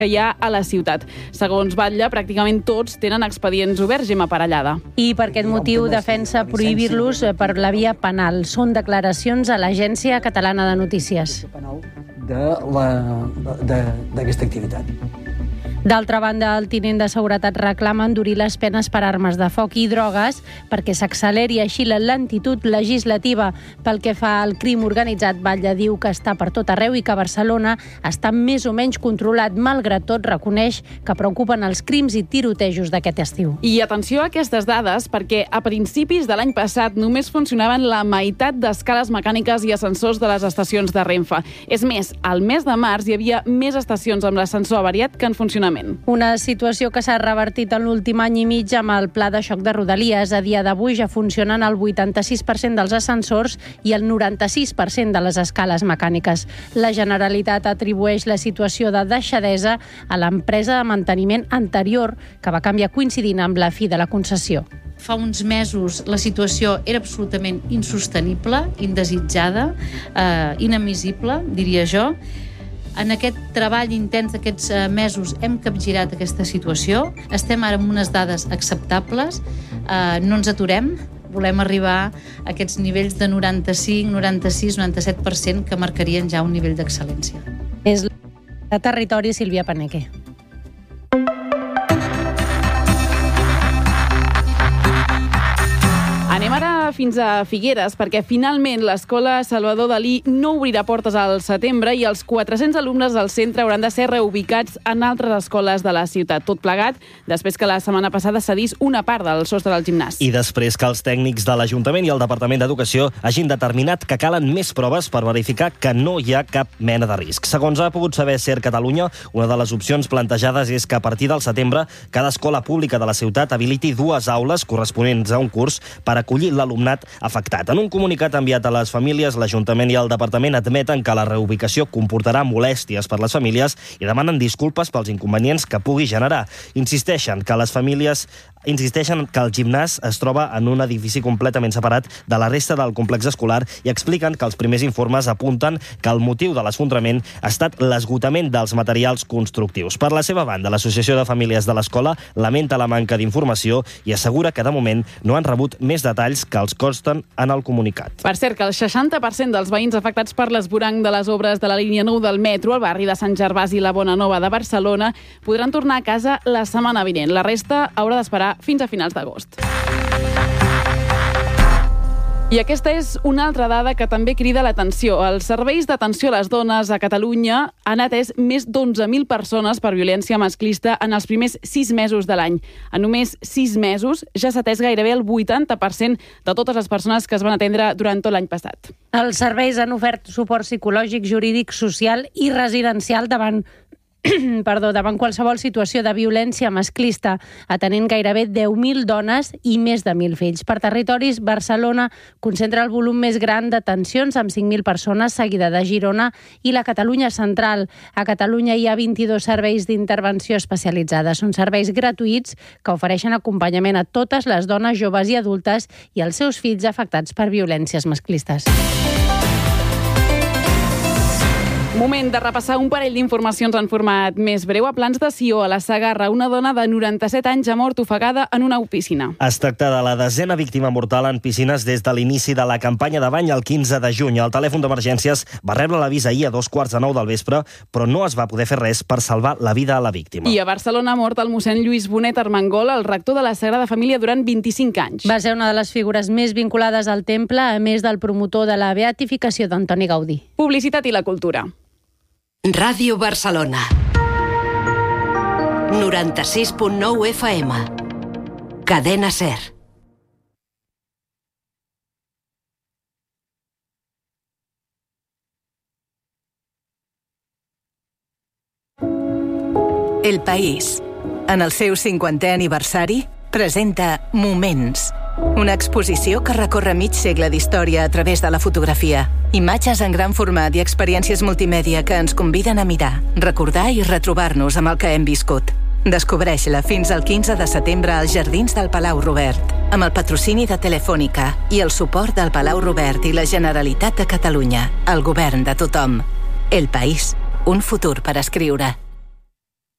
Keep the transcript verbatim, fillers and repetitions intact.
que hi ha a la ciutat. Segons Batlle, pràcticament tots tenen expedients oberts, Gemma Parellada. I per aquest motiu defensa prohibir-los per la via penal. Són declaracions a l'Agència Catalana de Notícies. D'aquesta activitat. D'altra banda, el tinent de seguretat reclama endurir les penes per armes de foc i drogues perquè s'acceleri així la lentitud legislativa. Pel que fa al crim organitzat, Batlle diu que està per tot arreu i que Barcelona està més o menys controlat. Malgrat tot, reconeix que preocupen els crims i tirotejos d'aquest estiu. I atenció a aquestes dades, perquè a principis de l'any passat només funcionaven la meitat d'escales mecàniques i ascensors de les estacions de Renfe. És més, al mes de març hi havia més estacions amb l'ascensor avariat que en funcionament. Una situació que s'ha revertit en l'últim any i mig amb el pla de xoc de Rodalies. A dia d'avui ja funcionen el vuitanta-sis per cent dels ascensors i el noranta-sis per cent de les escales mecàniques. La Generalitat atribueix la situació de deixadesa a l'empresa de manteniment anterior, que va canviar coincidint amb la fi de la concessió. Fa uns mesos la situació era absolutament insostenible, indesitjada, eh, inadmissible, diria jo. En aquest treball intens d'aquests mesos hem capgirat aquesta situació. Estem ara amb unes dades acceptables. Eh, no ens aturem. Volem arribar a aquests nivells de noranta-cinc, noranta-sis, noranta-set per cent que marcarien ja un nivell d'excel·lència. És la Territori, Sílvia Paneque. Anem ara fins a Figueres, perquè finalment l'Escola Salvador Dalí no obrirà portes al setembre i els quatre-cents alumnes del centre hauran de ser reubicats en altres escoles de la ciutat. Tot plegat, després que la setmana passada cedís una part del sostre del gimnàs. I després que els tècnics de l'Ajuntament i el Departament d'Educació hagin determinat que calen més proves per verificar que no hi ha cap mena de risc. Segons ha pogut saber Ser Catalunya, una de les opcions plantejades és que a partir del setembre cada escola pública de la ciutat habiliti dues aules corresponents a un curs per acollir l'alumnat afectat. En un comunicat enviat a les famílies, l'Ajuntament i el Departament admeten que la reubicació comportarà molèsties per les famílies i demanen disculpes pels inconvenients que pugui generar. Insisteixen que les famílies insisteixen que el gimnàs es troba en un edifici completament separat de la resta del complex escolar i expliquen que els primers informes apunten que el motiu de l'esfondrament ha estat l'esgotament dels materials constructius. Per la seva banda, l'Associació de Famílies de l'Escola lamenta la manca d'informació i assegura que de moment no han rebut més detalls que els consten en el comunicat. Per cert, que el seixanta per cent dels veïns afectats per l'esvoranc de les obres de la línia nou del metro al barri de Sant Gervasi i la Bonanova de Barcelona podran tornar a casa la setmana vinent. La resta haurà d'esperar fins a finals d'agost. I aquesta és una altra dada que també crida l'atenció. Els serveis d'atenció a les dones a Catalunya han atès més d'onze mil persones per violència masclista en els primers sis mesos de l'any. En només sis mesos ja s'ha atès gairebé el vuitanta per cent de totes les persones que es van atendre durant tot l'any passat. Els serveis han ofert suport psicològic, jurídic, social i residencial davant Perdó, davant qualsevol situació de violència masclista, atenent gairebé deu mil dones i més de mil fills. Per territoris, Barcelona concentra el volum més gran d'atencions amb cinc mil persones, seguida de Girona i la Catalunya central. A Catalunya hi ha vint-i-dos serveis d'intervenció especialitzada. Són serveis gratuïts que ofereixen acompanyament a totes les dones, joves i adultes i als seus fills afectats per violències masclistes. Moment de repassar un parell d'informacions en format més breu. A Plans de Sió, a la Segarra, una dona de noranta-set anys ha mort ofegada en una piscina. Es tracta de la desena víctima mortal en piscines des de l'inici de la campanya de bany el quinze de juny. El telèfon d'emergències va rebre l'avís ahir a dos quarts de nou del vespre, però no es va poder fer res per salvar la vida a la víctima. I a Barcelona ha mort el mossèn Lluís Bonet Armengol, el rector de la Sagrada Família durant vint-i-cinc anys. Va ser una de les figures més vinculades al temple, a més del promotor de la beatificació d'Antoni Gaudí. Publicitat i la cultura. Ràdio Barcelona noranta-sis punt nou F M. Cadena Ser. El País, en el seu cinquantè aniversari, presenta Moments, una exposició que recorre mig segle d'història a través de la fotografia. Imatges en gran format i experiències multimèdia que ens conviden a mirar, recordar i retrobar-nos amb el que hem viscut. Descobreix-la fins al quinze de setembre als Jardins del Palau Robert, amb el patrocini de Telefònica i el suport del Palau Robert i la Generalitat de Catalunya, el govern de tothom. El País, un futur per escriure.